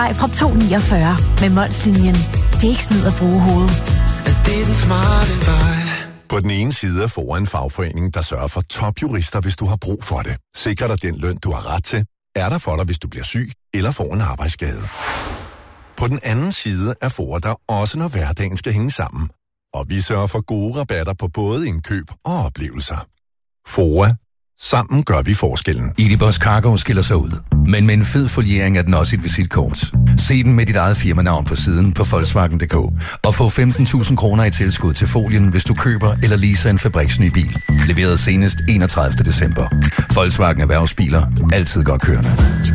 fra 2,49 med Molslinjen. Det er ikke snyd at bruge hovedet. Det er den smarte vej. På den ene side er FOA en fagforening, der sørger for topjurister, hvis du har brug for det. Sikrer dig den løn, du har ret til. Er der for dig, hvis du bliver syg eller får en arbejdsskade. På den anden side er FOA der også, når hverdagen skal hænge sammen. Og vi sørger for gode rabatter på både indkøb og oplevelser. FOA. Sammen gør vi forskellen. Edibus Cargo skiller sig ud, men med en fed foliering er den også et visitkort. Se den med dit eget firmanavn på siden på Volkswagen.dk og få 15.000 kroner i tilskud til folien, hvis du køber eller leaser en fabriksny bil. Leveret senest 31. december. Volkswagen Erhvervsbiler. Altid godt kørende.